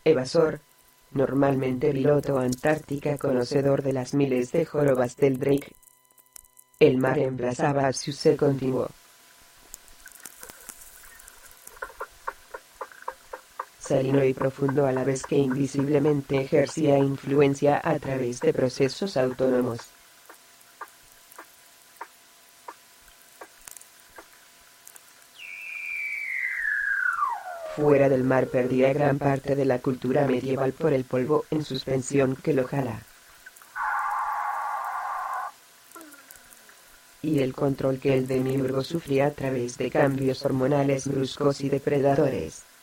evasor, normalmente piloto antártica conocedor de las miles de jorobas del Drake. El mar emplazaba a su ser continuo. Salino y profundo a la vez que invisiblemente ejercía influencia a través de procesos autónomos. Fuera del mar perdía gran parte de la cultura medieval por el polvo en suspensión que lo jala. Y el control que el demiurgo sufría a través de cambios hormonales bruscos y depredadores.